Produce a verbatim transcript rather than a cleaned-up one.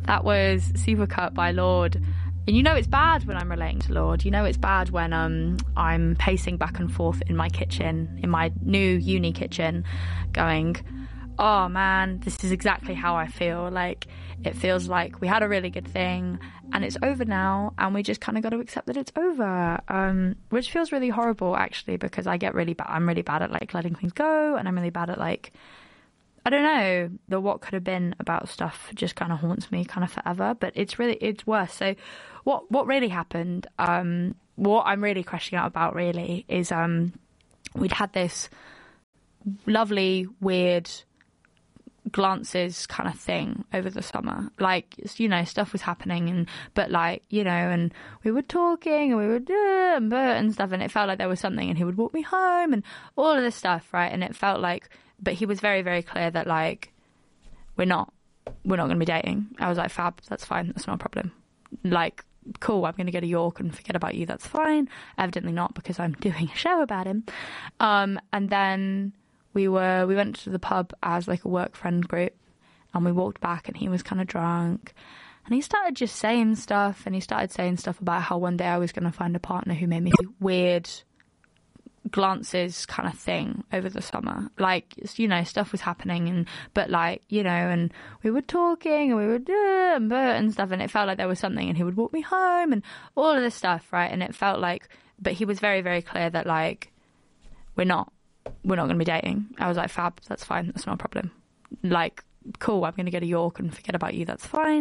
That was Supercut by Lorde. And you know it's bad when I'm relating to Lorde. You know it's bad when um, I'm pacing back and forth in my kitchen, in my new uni kitchen, going, oh man, this is exactly how I feel. Like, it feels like we had a really good thing and it's over now, and we just kind of got to accept that it's over, um, which feels really horrible, actually, because I get really bad. I'm really bad at, like, letting things go, and I'm really bad at, like, I don't know, the what could have been about stuff just kind of haunts me kind of forever, but it's really, it's worse. So what what really happened, um, what I'm really questioning out about really is um, we'd had this lovely, weird glances kind of thing over the summer. Like, you know, stuff was happening, and but like, you know, and we were talking and we were uh, and, and stuff, and it felt like there was something, and he would walk me home and all of this stuff, right? And it felt like, but he was very, very clear that, like, we're not, we're not going to be dating. I was like, fab, that's fine, that's not a problem. Like, cool, I'm going to go to York and forget about you, that's fine. Evidently not, because I'm doing a show about him. Um, and then we were, we went to the pub as, like, a work friend group, and we walked back, and he was kind of drunk. And he started just saying stuff, and he started saying stuff about how one day I was going to find a partner who made me feel weird glances kind of thing over the summer. Like, you know, stuff was happening, and but like, you know, and we were talking and we were uh, and, and stuff, and it felt like there was something, and he would walk me home and all of this stuff, right? And it felt like, but he was very, very clear that, like, we're not we're not going to be dating. I was like, fab, that's fine, that's not a problem. Like, cool, I'm going to go to York and forget about you, that's fine.